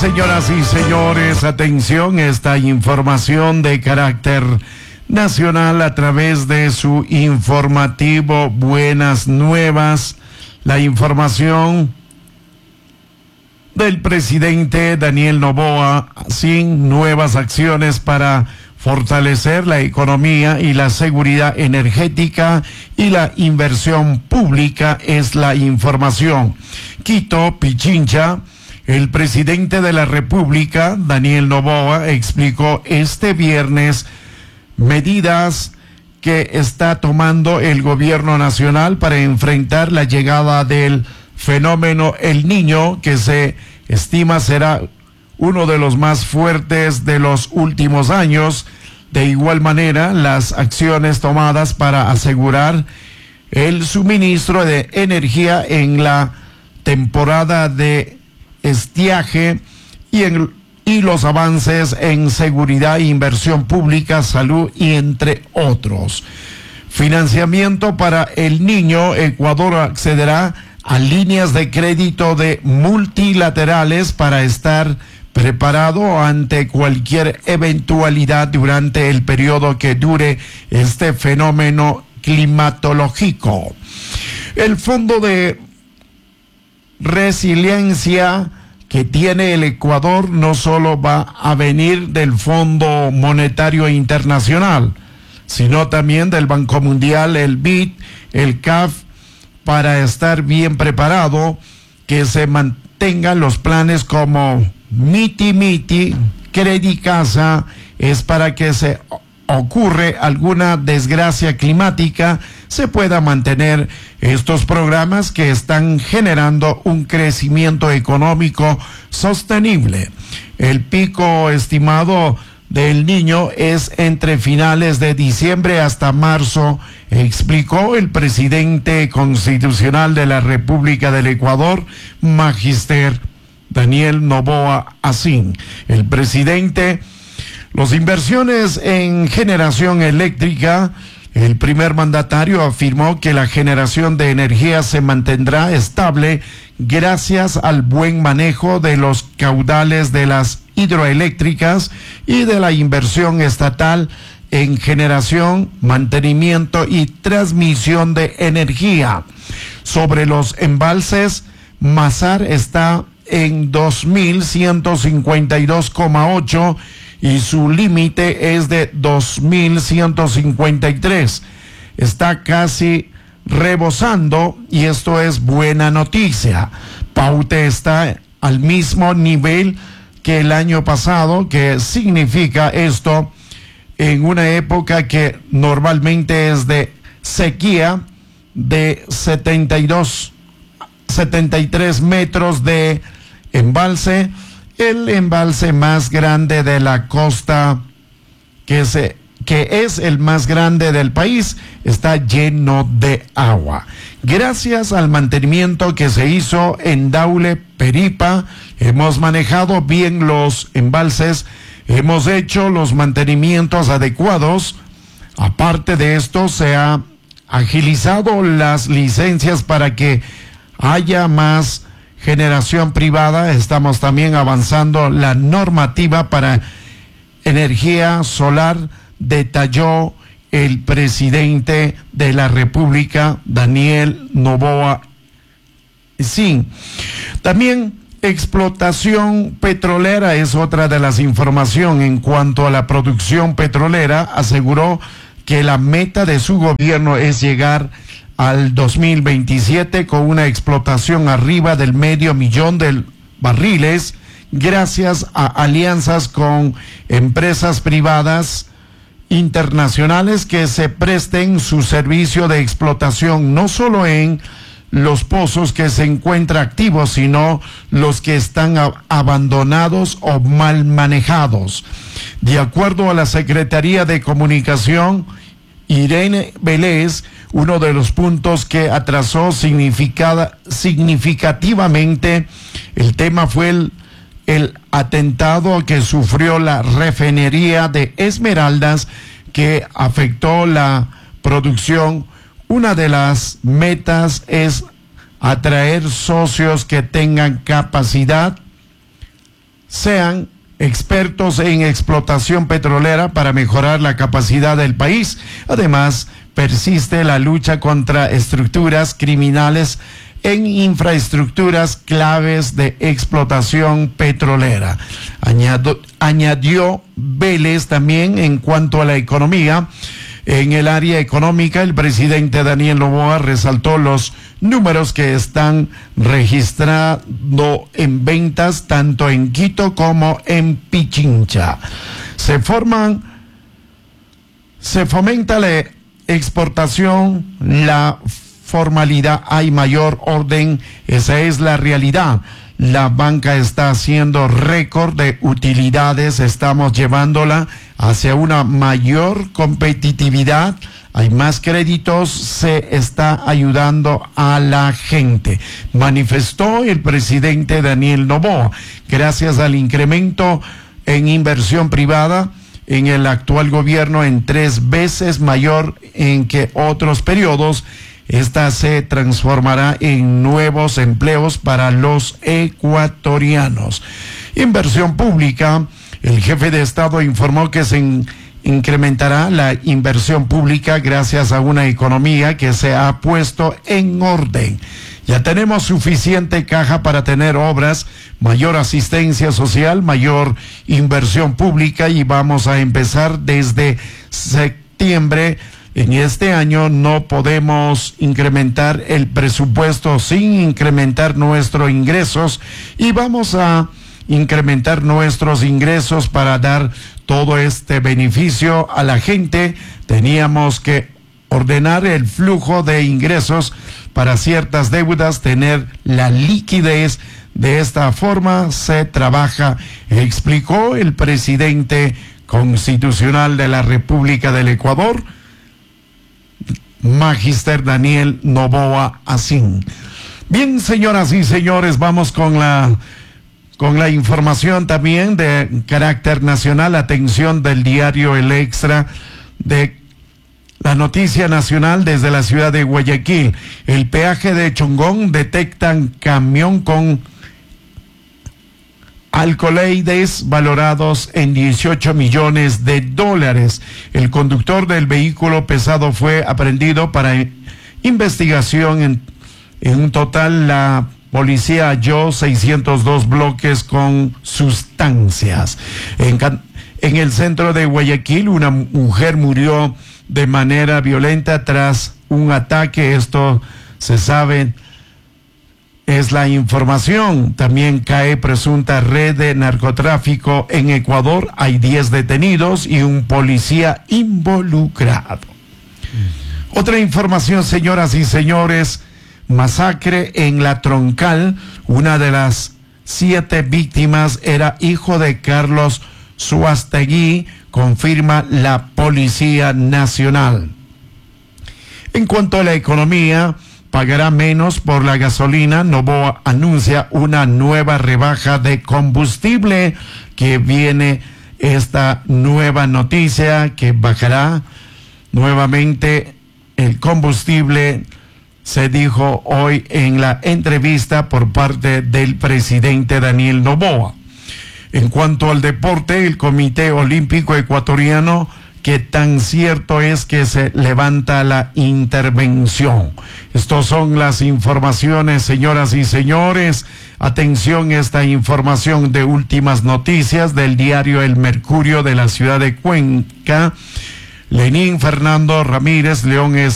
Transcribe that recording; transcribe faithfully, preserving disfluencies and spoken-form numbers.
Señoras y señores, atención, esta información de carácter nacional a través de su informativo Buenas Nuevas, la información del presidente Daniel Noboa, sin nuevas acciones para fortalecer la economía y la seguridad energética y la inversión pública es la información. Quito, Pichincha. El presidente de la República, Daniel Noboa, explicó este viernes medidas que está tomando el gobierno nacional para enfrentar la llegada del fenómeno El Niño, que se estima será uno de los más fuertes de los últimos años. De igual manera, las acciones tomadas para asegurar el suministro de energía en la temporada de estiaje y, en, y los avances en seguridad e inversión pública, salud y entre otros. Financiamiento para El Niño. Ecuador accederá a líneas de crédito de multilaterales para estar preparado ante cualquier eventualidad durante el periodo que dure este fenómeno climatológico. El Fondo de Resiliencia que tiene el Ecuador no solo va a venir del Fondo Monetario Internacional, sino también del Banco Mundial, el B I D, el C A F, para estar bien preparado, que se mantengan los planes como Miti Miti, Credicasa, es para que se ocurre alguna desgracia climática, se pueda mantener estos programas que están generando un crecimiento económico sostenible. El pico estimado del Niño es entre finales de diciembre hasta marzo, explicó el presidente constitucional de la República del Ecuador, Magister Daniel Noboa Asín. El presidente, las inversiones en generación eléctrica. El primer mandatario afirmó que la generación de energía se mantendrá estable gracias al buen manejo de los caudales de las hidroeléctricas y de la inversión estatal en generación, mantenimiento y transmisión de energía. Sobre los embalses, Masar está en dos mil ciento cincuenta y dos coma ocho y su límite es de dos mil ciento cincuenta y tres. Está casi rebosando y esto es buena noticia. Paute está al mismo nivel que el año pasado, que significa esto en una época que normalmente es de sequía de setenta y dos, setenta y tres metros de embalse. El embalse más grande de la costa, que, se, que es el más grande del país, está lleno de agua. Gracias al mantenimiento que se hizo en Daule, Peripa, hemos manejado bien los embalses, hemos hecho los mantenimientos adecuados. Aparte de esto, se ha agilizado las licencias para que haya más generación privada. Estamos también avanzando la normativa para energía solar, detalló el presidente de la República, Daniel Noboa. Sí, también explotación petrolera es otra de las informaciones. En cuanto a la producción petrolera, aseguró que la meta de su gobierno es llegar al dos mil veintisiete con una explotación arriba del medio millón de barriles, gracias a alianzas con empresas privadas internacionales que se presten su servicio de explotación, no solo en los pozos que se encuentran activos, sino los que están a- abandonados o mal manejados. De acuerdo a la Secretaría de Comunicación, Irene Vélez, uno de los puntos que atrasó significada, significativamente el tema fue el, el atentado que sufrió la refinería de Esmeraldas, que afectó la producción. Una de las metas es atraer socios que tengan capacidad, sean expertos en explotación petrolera para mejorar la capacidad del país. Además, persiste la lucha contra estructuras criminales en infraestructuras claves de explotación petrolera. Añado, añadió Vélez también en cuanto a la economía. En el área económica, el presidente Daniel Noboa resaltó los números que están registrando en ventas tanto en Quito como en Pichincha. Se forman, se fomenta la exportación, la formalidad, hay mayor orden, esa es la realidad. La banca está haciendo récord de utilidades, estamos llevándola hacia una mayor competitividad, hay más créditos, se está ayudando a la gente, manifestó el presidente Daniel Noboa. Gracias al incremento en inversión privada en el actual gobierno en tres veces mayor en que otros periodos, esta se transformará en nuevos empleos para los ecuatorianos. Inversión pública. El jefe de Estado informó que se in- incrementará la inversión pública gracias a una economía que se ha puesto en orden. Ya tenemos suficiente caja para tener obras, mayor asistencia social, mayor inversión pública y vamos a empezar desde septiembre. En este año no podemos incrementar el presupuesto sin incrementar nuestros ingresos y vamos a incrementar nuestros ingresos para dar todo este beneficio a la gente. Teníamos que ordenar el flujo de ingresos para ciertas deudas, tener la liquidez. De esta forma se trabaja, explicó el presidente constitucional de la República del Ecuador, Magister Daniel Noboa Asín. Bien, señoras y señores, vamos con la con la información también de carácter nacional. Atención del diario El Extra, de la noticia nacional desde la ciudad de Guayaquil. El peaje de Chongón, detectan camión con alcohoides valorados en dieciocho millones de dólares. El conductor del vehículo pesado fue aprehendido para investigación. En, en un total, la policía halló seiscientos dos bloques con sustancias. En, en el centro de Guayaquil, una mujer murió de manera violenta tras un ataque. Esto se sabe. Es la información. También cae presunta red de narcotráfico en Ecuador. Hay diez detenidos y un policía involucrado. Otra información, señoras y señores. Masacre en La Troncal. Una de las siete víctimas era hijo de Carlos Suastegui, confirma la Policía Nacional. En cuanto a la economía, pagará menos por la gasolina. Noboa anuncia una nueva rebaja de combustible, que viene esta nueva noticia que bajará nuevamente el combustible. Se dijo hoy en la entrevista por parte del presidente Daniel Noboa. En cuanto al deporte, el Comité Olímpico Ecuatoriano, que tan cierto es que se levanta la intervención. Estas son las informaciones, señoras y señores. Atención, esta información de últimas noticias del diario El Mercurio de la ciudad de Cuenca. Lenín Fernando Ramírez León es